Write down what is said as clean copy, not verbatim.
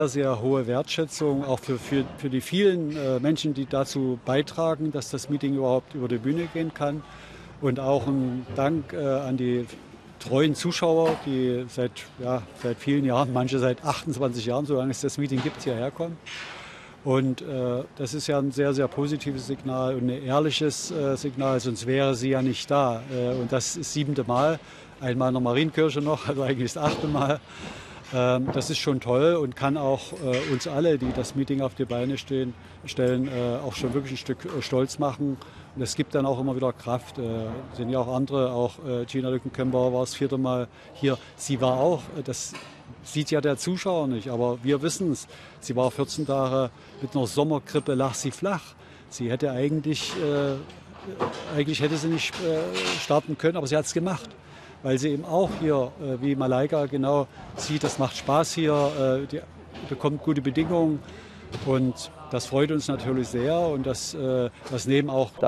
sehr hohe Wertschätzung, auch für die vielen Menschen, die dazu beitragen, dass das Meeting überhaupt über die Bühne gehen kann. Und auch ein Dank an die treuen Zuschauer, die seit vielen Jahren, manche seit 28 Jahren, solange es das Meeting gibt, hierher kommen. Und das ist ja ein sehr, sehr positives Signal und ein ehrliches Signal, sonst wäre sie ja nicht da. Und das ist das 7. Mal, einmal in der Marienkirche noch, also eigentlich das 8. Mal. Das ist schon toll und kann auch uns alle, die das Meeting auf die Beine stellen, auch schon wirklich ein Stück stolz machen. Und es gibt dann auch immer wieder Kraft. Sind ja auch andere, auch Gina Lückenkämper war das 4. Mal hier. Sie war auch, das sieht ja der Zuschauer nicht, aber wir wissen es. Sie war 14 Tage mit einer Sommergrippe, lag sie flach. Sie hätte eigentlich hätte sie nicht starten können, aber sie hat es gemacht. Weil sie eben auch hier, wie Malaika, genau sieht, das macht Spaß hier, die bekommt gute Bedingungen und das freut uns natürlich sehr und das nehmen auch